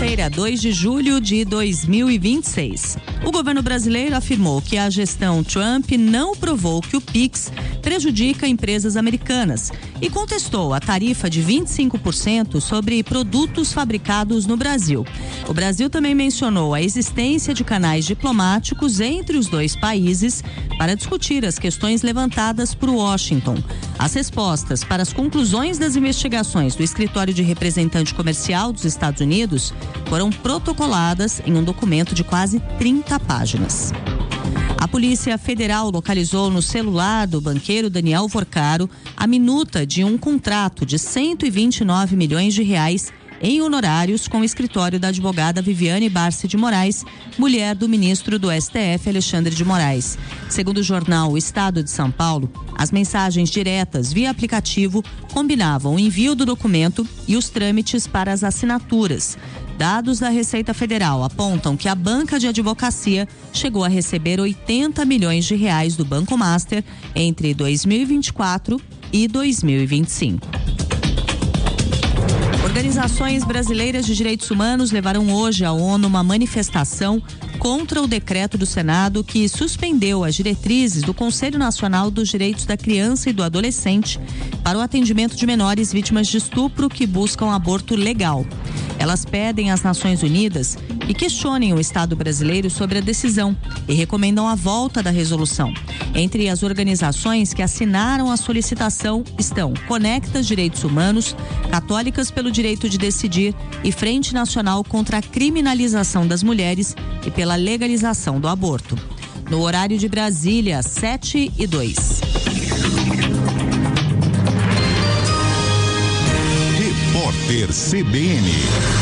Quinta-feira, 2 de julho de 2026. O governo brasileiro afirmou que a gestão Trump não provou que o Pix prejudica empresas americanas e contestou a tarifa de 25% sobre produtos fabricados no Brasil. O Brasil também mencionou a existência de canais diplomáticos entre os dois países para discutir as questões levantadas por Washington. As respostas para as conclusões das investigações do Escritório de Representante Comercial dos Estados Unidos foram protocoladas em um documento de quase 30 páginas. A Polícia Federal localizou no celular do banqueiro Daniel Porcaro a minuta de um contrato de 129 milhões de reais em honorários com o escritório da advogada Viviane Barsi de Moraes, mulher do ministro do STF, Alexandre de Moraes. Segundo o jornal O Estado de São Paulo, as mensagens diretas via aplicativo combinavam o envio do documento e os trâmites para as assinaturas. Dados da Receita Federal apontam que a banca de advocacia chegou a receber 80 milhões de reais do Banco Master entre 2024 e 2025. Organizações brasileiras de direitos humanos levaram hoje à ONU uma manifestação contra o decreto do Senado que suspendeu as diretrizes do Conselho Nacional dos Direitos da Criança e do Adolescente para o atendimento de menores vítimas de estupro que buscam aborto legal. Elas pedem às Nações Unidas que questionem o Estado brasileiro sobre a decisão e recomendam a volta da resolução. Entre as organizações que assinaram a solicitação estão Conectas Direitos Humanos, Católicas pelo Direito de Decidir e Frente Nacional contra a Criminalização das Mulheres e pela Legalização do Aborto. No horário de Brasília, 7:02. Repórter CBN.